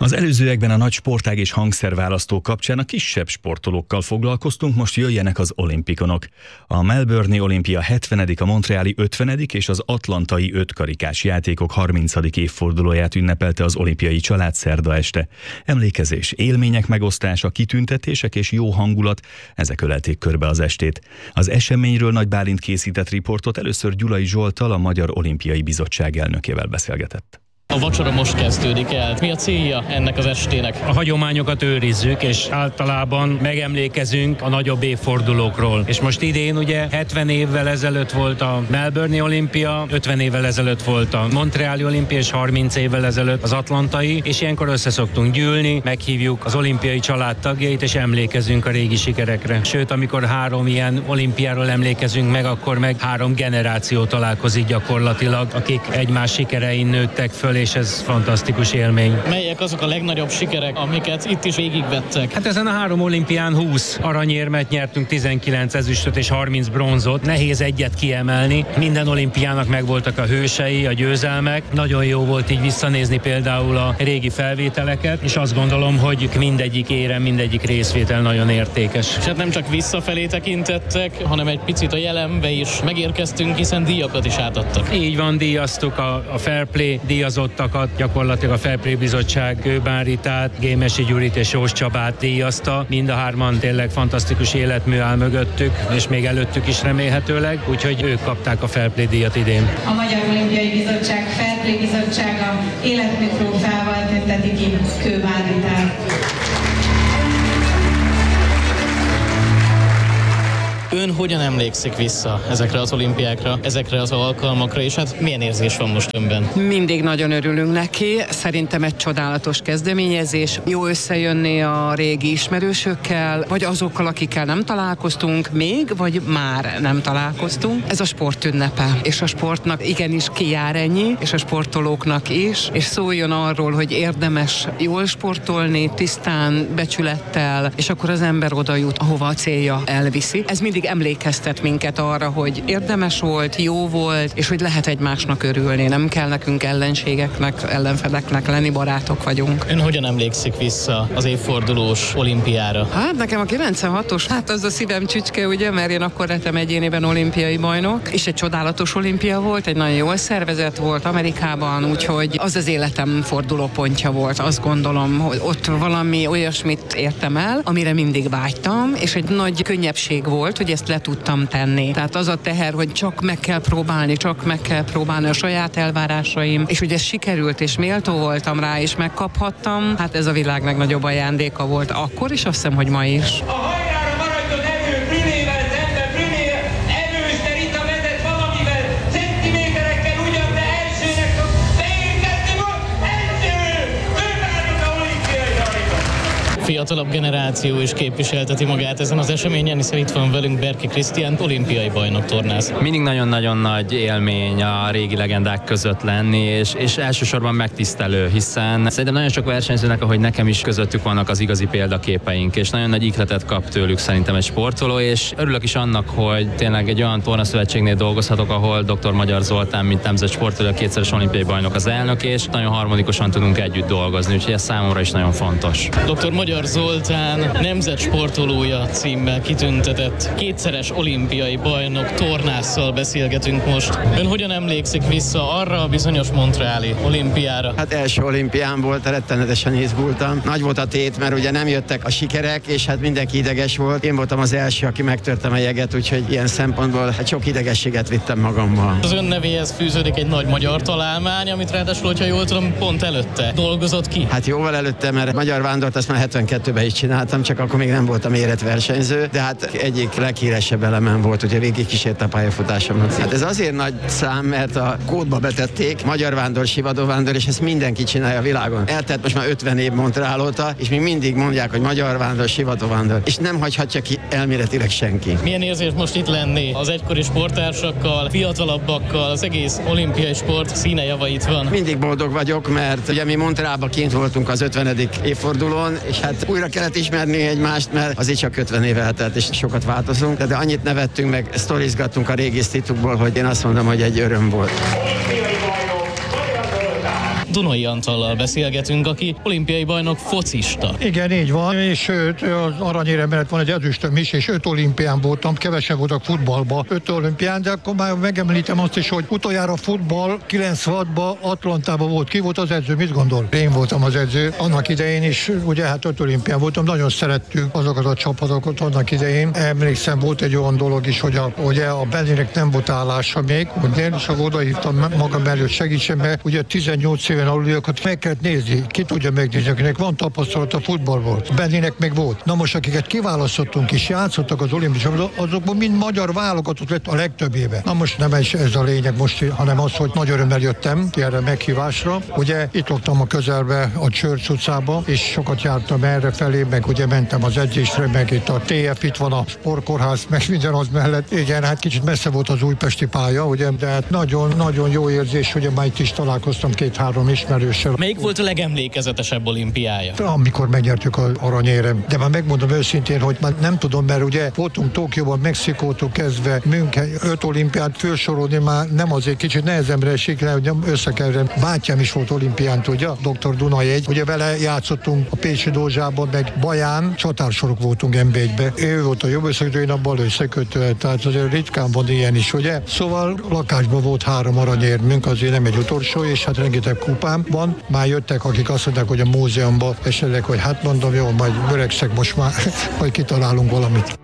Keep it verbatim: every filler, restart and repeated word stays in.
Az előzőekben a nagy sportág és hangszerválasztó kapcsán a kisebb sportolókkal foglalkoztunk, most jöjjenek az olimpikonok. A Melbourne-i olimpia hetvenedik, a montreali ötvenedik és az atlantai ötkarikás játékok harmincadik évfordulóját ünnepelte az olimpiai család szerda este. Emlékezés, élmények megosztása, kitüntetések és jó hangulat, ezek ölelték körbe az estét. Az eseményről Nagy Bálint készített riportot először Gyulai Zsolttal, a Magyar Olimpiai Bizottság elnökével beszélgetett. A vacsora most kezdődik el. Mi a célja ennek az estének? A hagyományokat őrizzük, és általában megemlékezünk a nagyobb évfordulókról. És most idén ugye hetven évvel ezelőtt volt a Melbourne-i olimpia, ötven évvel ezelőtt volt a montreali olimpia, és harminc évvel ezelőtt az atlantai, és ilyenkor össze szoktunk gyűlni, meghívjuk az olimpiai család tagjait, és emlékezünk a régi sikerekre. Sőt, amikor három ilyen olimpiáról emlékezünk meg, akkor meg három generáció találkozik gyakorlatilag, akik egymás sikerein nőttek föl, és ez fantasztikus élmény. Melyek azok a legnagyobb sikerek, amiket itt is végigvettek? Hát ezen a három olimpián húsz aranyérmet nyertünk, tizenkilenc ezüstöt és harminc bronzot. Nehéz egyet kiemelni. Minden olimpiának megvoltak a hősei, a győzelmek. Nagyon jó volt így visszanézni például a régi felvételeket, és azt gondolom, hogy mindegyik érem, mindegyik részvétel nagyon értékes. És hát nem csak visszafelé tekintettek, hanem egy picit a jelenbe is megérkeztünk, hiszen díjakat is átadtak. Így van, díjaztuk a, a Fair Play díjazott gyakorlatilag a Fair Play Bizottság Kőbán Ritát, Gémesi Gyurit és Jós Csabát díjazta. Mind a hárman tényleg fantasztikus életmű áll mögöttük, és még előttük is remélhetőleg, úgyhogy ők kapták a Fair Play díjat idén. A Magyar Olimpiai Bizottság Fair Play Bizottsága életmű trófeával tünteti ki Kőbán Ritát. Ön hogyan emlékszik vissza ezekre az olimpiákra, ezekre az alkalmakra, és hát milyen érzés van most önben? Mindig nagyon örülünk neki. Szerintem egy csodálatos kezdeményezés. Jó összejönni a régi ismerősökkel, vagy azokkal, akikkel nem találkoztunk még, vagy már nem találkoztunk. Ez a sport ünnepe, és a sportnak igenis kijár ennyi, és a sportolóknak is, és szóljon arról, hogy érdemes jól sportolni, tisztán, becsülettel, és akkor az ember oda jut, ahova a célja elviszi. Ez mindig emlékeztet minket arra, hogy érdemes volt, jó volt, és hogy lehet egymásnak örülni. Nem kell nekünk ellenségeknek, ellenfeleknek lenni, barátok vagyunk. Ön hogyan emlékszik vissza az évfordulós olimpiára? Hát nekem a kilencvenhatos, hát az a szívem csücske, ugye, mert én akkor lettem egyéniben olimpiai bajnok, és egy csodálatos olimpia volt, egy nagyon jól szervezett volt Amerikában, úgyhogy az az életem fordulópontja volt. Azt gondolom, hogy ott valami olyasmit értem el, amire mindig vágytam, és egy nagy könnyebbség volt, hogy ezt le tudtam tenni. Tehát az a teher, hogy csak meg kell próbálni, csak meg kell próbálni a saját elvárásaim, és hogy ez sikerült, és méltó voltam rá, és megkaphattam, hát ez a világ legnagyobb ajándéka volt akkor, és azt hiszem, hogy ma is. A hajrára maradjon erő, Brünével szemben, Brüné erős, de Rita vezet valamivel, centiméterekkel ugyan, de elsőnek fog beérkezni most, első, Kőbán Rita olimpiai rajta. Fiatalabb generáció is képviselteti magát ezen az eseményen, hiszen itt van velünk Berki Krisztián, olimpiai bajnok tornász. Mindig nagyon-nagyon nagy élmény a régi legendák között lenni, és, és elsősorban megtisztelő, hiszen szerintem nagyon sok versenyzőnek, ahogy nekem is közöttük vannak az igazi példaképeink, és nagyon nagy ihletet kap tőlük szerintem egy sportoló, és örülök is annak, hogy tényleg egy olyan tornaszövetségnél dolgozhatok, ahol doktor Magyar Zoltán, mint nemzet sportoló, kétszeres olimpiai bajnok az elnök, és nagyon harmonikusan tudunk együtt dolgozni, úgyhogy ez számomra is nagyon fontos. doktor Magyar Zoltán nemzet sportolója címmel kitüntetett kétszeres olimpiai bajnok tornásszal beszélgetünk most. Ön hogyan emlékszik vissza arra a bizonyos montreali olimpiára? Hát első olimpián volt, rettenetesen izgultam. Nagy volt a tét, mert ugye nem jöttek a sikerek, és hát mindenki ideges volt. Én voltam az első, aki megtörtem a jeget, úgyhogy ilyen szempontból hát sok idegességet vittem magammal. Az ön nevéhez fűződik egy nagy magyar találmány, amit ráadásul, hogyha jól tudom, pont előtte dolgozott ki. Hát jóval előtte, mert magyar vándort azt már hetvenkettőben is csináltam, csak akkor még nem voltam érett versenyző, de hát egyik leghíresebb elemen volt, ugye végig kísért a pályafutásomat. Hát ez azért nagy szám, mert a kódba betették magyar vándor, sivadó vándor, és ezt mindenki csinálja a világon. Eltelt most már ötven év Montreal óta, és még mindig mondják, hogy magyar vándor, sivadó vándor, és nem hagyhatja ki elméletileg senki. Milyen érzés most itt lenni az egykori sporttársakkal, fiatalabbakkal, az egész olimpiai sport színejavait van? Mindig boldog vagyok, mert ugye mi Montrealban kint voltunk az ötvenedik évfordulón, és hát újra kellett ismerni egymást, mert azért csak ötven éve eltelt, és sokat változunk, de, de annyit nevettünk, meg sztorizgattunk a régi sztitukból, hogy én azt mondom, hogy egy öröm volt. Dunai Antallal beszélgetünk, aki olimpiai bajnok focista. Igen, így van, és sőt, az aranyérem mellett van egy ezüstöm is, és öt olimpián voltam, kevesen voltak futballba, öt olimpián, de akkor már megemlítem azt is, hogy utoljára futball kilencvenhatban Atlantában volt. Ki volt az edző, mit gondol? Én voltam az edző. Annak idején is, ugye hát öt olimpián voltam, nagyon szerettük azokat a csapatokat annak idején. Emlékszem, volt egy olyan dolog is, hogy a, ugye a Benninek nem volt állása még, ugye, és akkor odahívtam magam elő, hogy segítsen, mert ugye tizennyolc éven aluliakat meg kellett nézni, ki tudja megnézni, akinek van tapasztalat a futballból. Benninek még volt. Na most, akiket kiválasztottunk és játszottak az olimpiai, azokból mind magyar válogatott lett a legtöbb éve. Na most nem is ez a lényeg most, hanem az, hogy nagy örömmel jöttem erre meghívásra. Ugye itt laktam a közelbe a Church utcába, és sokat jártam erre felé, meg ugye mentem az edzésre, meg itt a té ef, itt van a sportkórház, meg minden az mellett. Igen, hát kicsit messze volt az újpesti pálya, ugye, de hát nagyon-nagyon jó érzés, ugye már itt is találkoztam két-három ismerőssel. Melyik volt a legemlékezetesebb olimpiája? Amikor megnyertük az aranyérem. De már megmondom őszintén, hogy már nem tudom, mert ugye voltunk Tokióban, Mexikótól kezdve, München, öt olimpiát felsorolni már nem azért kicsit nehezemre esik, hogy összekeverem. Bátyám is volt olimpián, ugye, doktor Dunai egy. Ugye vele játszottunk a Pécsi Dózsában, meg Baján, csatársorok voltunk em bé egybe. Ő volt a jobb összekötő, én a bal összekötő, tehát azért ritkán van ilyen is, ugye. Szóval lakásban volt három aranyérmünk, azért nem egy utolsó, és hát rengeteg kupám van. Már jöttek, akik azt mondták, hogy a múzeumban esetleg, hogy hát mondom, jó, majd öregszek, most már majd kitalálunk valamit.